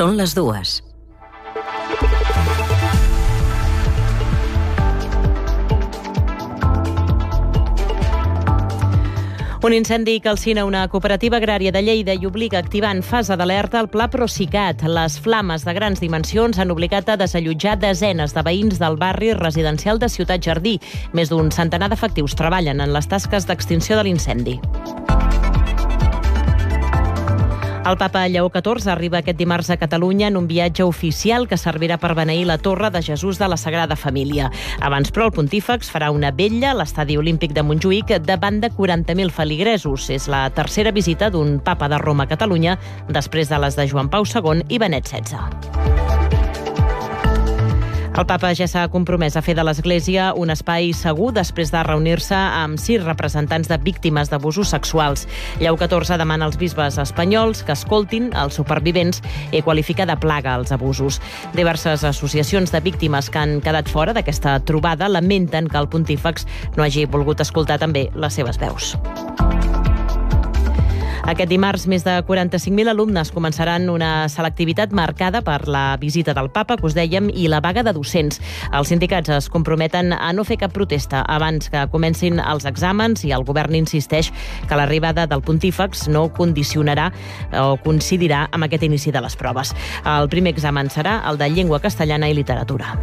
Són les 2. Un incendi calcina una cooperativa agrària de Lleida i obliga a activar en fase d'alerta el Pla Procicat. Les flames de grans dimensions han obligat a desallotjar desenes de veïns del barri residencial de Ciutat Jardí. Més d'un centenar d'efectius treballen en les tasques d'extinció de l'incendi. El papa Lleó XIV arriba aquest dimarts a Catalunya en un viatge oficial que servirà per beneir la Torre de Jesús de la Sagrada Família. Abans, però, el pontífex farà una vetlla a l'Estadi Olímpic de Montjuïc davant de 40.000 feligresos. És la tercera visita d'un papa de Roma a Catalunya després de les de Joan Pau II i Benet XVI. El papa ja s'ha compromès a fer de l'Església un espai segur després de reunir-se amb 6 representants de víctimes d'abusos sexuals. Lleó XIV demana als bisbes espanyols que escoltin els supervivents i qualifica de plaga els abusos. Diverses associacions de víctimes que han quedat fora d'aquesta trobada lamenten que el pontífex no hagi volgut escoltar també les seves veus. Aquest dimarts, més de 45.000 alumnes començaran una selectivitat marcada per la visita del papa, que us dèiem, i la vaga de docents. Els sindicats es comprometen a no fer cap protesta abans que comencin els exàmens i el govern insisteix que l'arribada del pontífex no condicionarà o coincidirà amb aquest inici de les proves. El primer examen serà el de llengua castellana i literatura.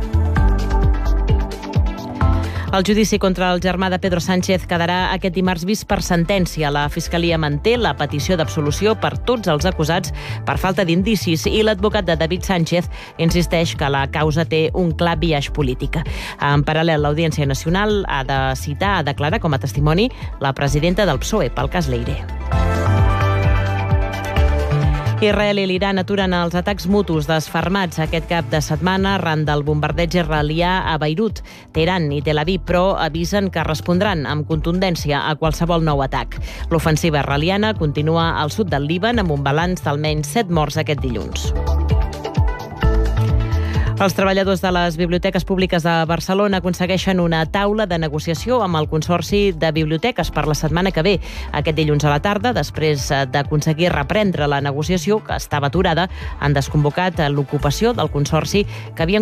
El judici contra el germà de Pedro Sánchez quedarà aquest dimarts vist per sentència. La Fiscalia manté la petició d'absolució per tots els acusats per falta d'indicis i l'advocat de David Sánchez insisteix que la causa té un clar biaix polític. En paral·lel, l'Audiència Nacional ha de citar a declarar com a testimoni la presidenta del PSOE pel cas Leire. Israel i l'Iran aturen els atacs mutus desfermats aquest cap de setmana arran del bombardeig israelià a Beirut. Teheran i Tel Aviv, però, avisen que respondran amb contundència a qualsevol nou atac. L'ofensiva israeliana continua al sud del Líban amb un balanç d'almenys 7 morts aquest dilluns. Els treballadors de les biblioteques públiques de Barcelona aconsegueixen una taula de negociació amb el Consorci de Biblioteques per la setmana que ve. Aquest dilluns a la tarda, després d'aconseguir reprendre la negociació, que estava aturada, han desconvocat l'ocupació del Consorci que havien